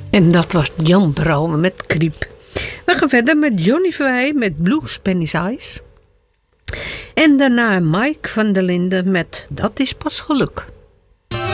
En dat was Jan Brouwer met Kriep. We gaan verder met Johnny Verwij met Blues Penny's Eyes. En daarna Mike van der Linden met Dat is pas geluk.